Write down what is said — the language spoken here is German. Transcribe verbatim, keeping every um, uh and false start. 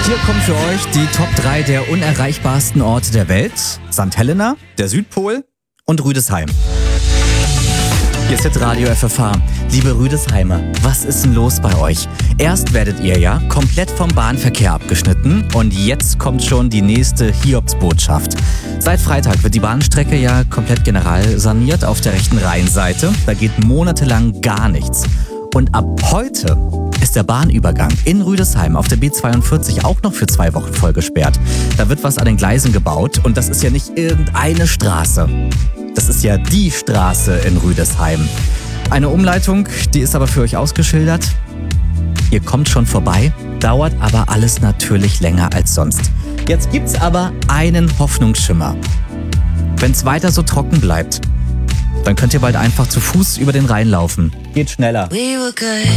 Hier kommen für euch die Top drei der unerreichbarsten Orte der Welt. Sankt Helena, der Südpol und Rüdesheim. Hier ist jetzt Radio F F H. Liebe Rüdesheimer, was ist denn los bei euch? Erst werdet ihr ja komplett vom Bahnverkehr abgeschnitten und jetzt kommt schon die nächste Hiobsbotschaft. Seit Freitag wird die Bahnstrecke ja komplett generalsaniert auf der rechten Rheinseite. Da geht monatelang gar nichts. Und ab heute ist der Bahnübergang in Rüdesheim auf der B zweiundvierzig auch noch für zwei Wochen voll gesperrt. Da wird was an den Gleisen gebaut und das ist ja nicht irgendeine Straße. Das ist ja die Straße in Rüdesheim. Eine Umleitung, die ist aber für euch ausgeschildert. Ihr kommt schon vorbei, dauert aber alles natürlich länger als sonst. Jetzt gibt's aber einen Hoffnungsschimmer. Wenn es weiter so trocken bleibt, dann könnt ihr bald einfach zu Fuß über den Rhein laufen. Geht schneller.